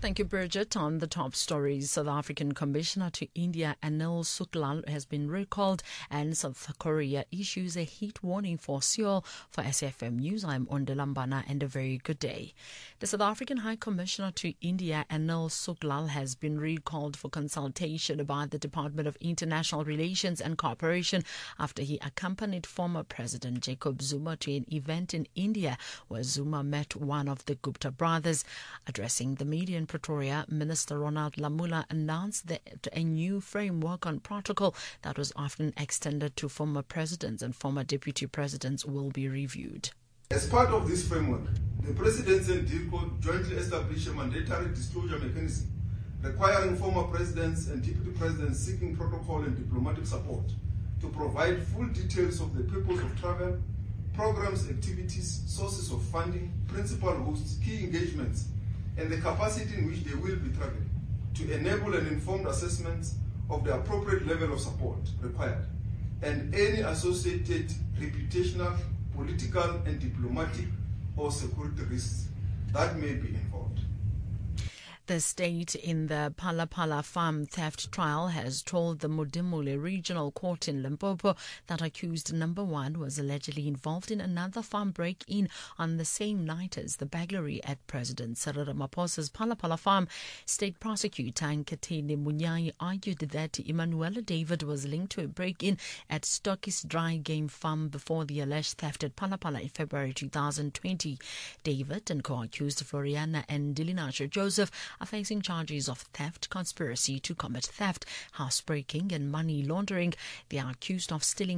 Thank you, Bridget. On the top stories, South African Commissioner to India Anil Suklal has been recalled and South Korea issues a heat warning for Seoul. For SFM News, I'm Ondelambana and a very good day. The South African High Commissioner to India Anil Suklal has been recalled for consultation by the Department of International Relations and Cooperation after he accompanied former President Jacob Zuma to an event in India where Zuma met one of the Gupta brothers. Addressing the media in Pretoria, Minister Ronald Lamola announced that a new framework on protocol that was often extended to former presidents and former deputy presidents will be reviewed. As part of this framework, the Presidency and DIRCO jointly established a mandatory disclosure mechanism requiring former presidents and deputy presidents seeking protocol and diplomatic support to provide full details of the purpose of travel, programs, activities, sources of funding, principal hosts, key engagements, and the capacity in which they will be traveling to enable an informed assessment of the appropriate level of support required and any associated reputational, political, and diplomatic or security risks that may be involved. The state in the Phala farm theft trial has told the Modimolle Regional Court in Limpopo that accused number 1 was allegedly involved in another farm break-in on the same night as the burglary at President Cyril Ramaphosa's Phala farm. State prosecutor Nkatini Munyai argued that Emanuela David was linked to a break-in at Stockis Dry Game Farm before the alleged theft at Phala in February 2020. David and co-accused Floriana and Dilinasha Joseph are facing charges of theft, conspiracy to commit theft, housebreaking and money laundering. They are accused of stealing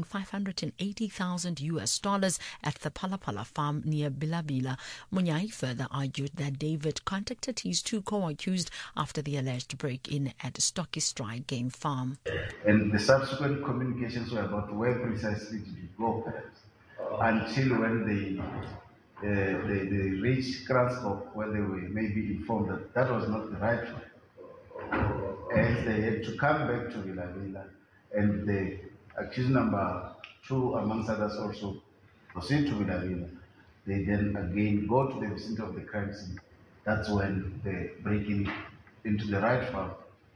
$580,000 at the Phala farm near Bilabila. Munyai further argued that David contacted his 2 co-accused after the alleged break-in at Stockis Dry Game Farm. And the subsequent communications were about where precisely to go, perhaps, until when they reached Kranskop, where they were maybe informed that that was not the right one. And they had to come back to Vila, and the accused number 2, amongst others, also proceed to Vila. They then again go to the vicinity of the crime scene. That's when the breaking into the right farm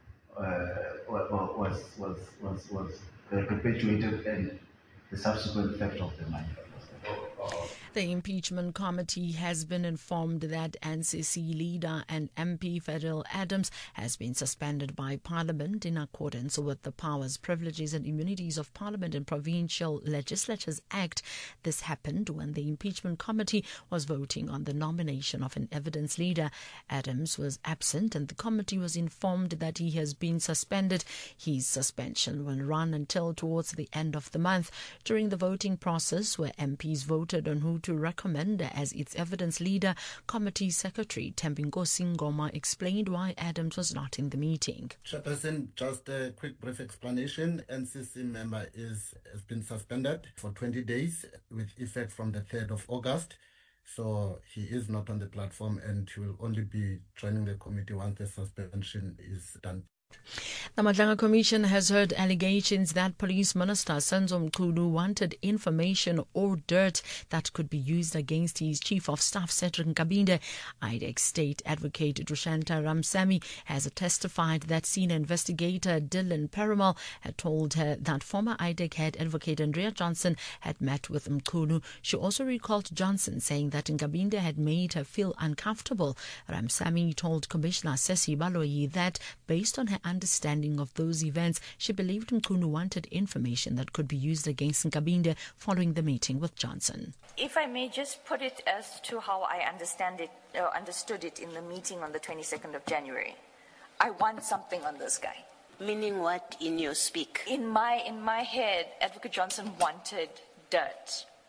was perpetuated, and the subsequent theft of the money. The impeachment committee has been informed that NCC leader and MP Federal Adams has been suspended by Parliament in accordance with the Powers, Privileges and Immunities of Parliament and Provincial Legislatures Act. This happened when the impeachment committee was voting on the nomination of an evidence leader. Adams was absent and the committee was informed that he has been suspended. His suspension will run until towards the end of the month. During the voting process, where MPs voted on who to recommend as its evidence leader, Committee Secretary Thembinkosi Ngoma explained why Adams was not in the meeting. Chairperson, just a quick brief explanation. NCC member has been suspended for 20 days with effect from the 3rd of August. So he is not on the platform and he will only be joining the committee once the suspension is done. The Madlanga Commission has heard allegations that Police Minister Senzo Mchunu wanted information or dirt that could be used against his Chief of Staff Cedric Nkabinde. IDEC State Advocate Dushanta Ramsamy has testified that senior investigator Dylan Perumal had told her that former IDEC head Advocate Andrea Johnson had met with Mchunu. She also recalled Johnson saying that Nkabinde had made her feel uncomfortable. Ramsamy told Commissioner Sesi Baloyi that based on her understanding of those events, she believed Mchunu wanted information that could be used against Nkabinde following the meeting with Johnson. If I may just put it as to how I understood it in the meeting on the 22nd of January. I want something on this guy. Meaning what in your speak? In my head, Advocate Johnson wanted dirt.